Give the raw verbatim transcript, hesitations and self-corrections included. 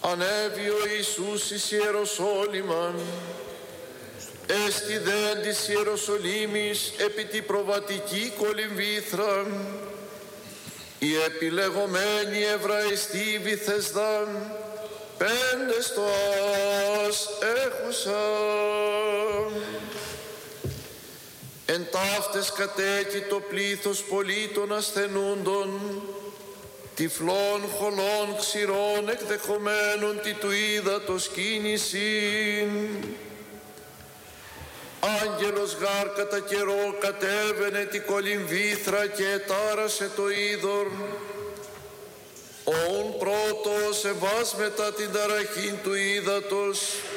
ανέβη ο Ιησούς εις Ιεροσόλυμαν, έστι δέν της Ιεροσολύμης επί τη προβατική κολυμβήθρα, η επιλεγωμένη Εβραϊστή Βηθεσδά, πέντε στοάς έχουσα. Εν ταύτες κατέκει το πλήθος πολίτων ασθενούντων, τυφλών, χολών, ξηρών, εκδεχομένων τι του ύδατος κίνησιν. Άγγελος γάρ κατά καιρό κατέβαινε τη κολυμβήθρα και ετάρασε το είδωρ. Ον πρώτος εμβάς μετά την ταραχήν του ύδατος,